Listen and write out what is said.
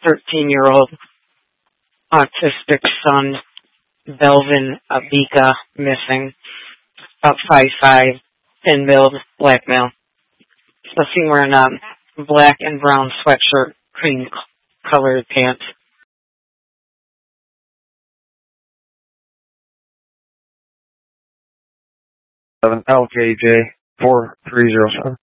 13-year-old autistic son, Belvin Abika, missing. About 5'5", thin build, black male. Was seen wearing a black and brown sweatshirt, cream colored pants. 7 LKJ 4307.